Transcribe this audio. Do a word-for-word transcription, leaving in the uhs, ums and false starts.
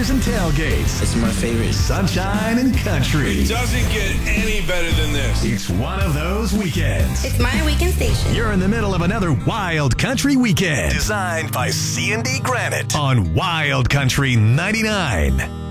beers and tailgates. It's my favorite. Sunshine and country. It doesn't get any better than this. It's one of those weekends. It's my weekend station. You're in the middle of another wild country weekend. Designed by C and D Granite on Wild Country ninety-nine.